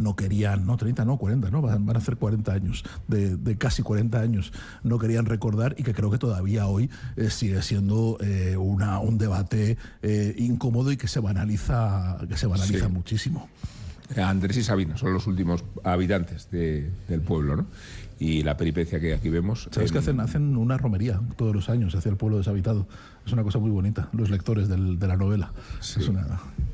no querían, no 30, no 40, no van a hacer 40 años, de casi 40 años, no querían recordar, y que creo que todavía hoy sigue siendo un debate incómodo y que se banaliza muchísimo. Andrés y Sabina son los últimos habitantes del pueblo, ¿no? Y la peripecia que aquí vemos... ¿Sabes que hacen una romería todos los años hacia el pueblo deshabitado? Es una cosa muy bonita, los lectores de la novela. Sí. Es una...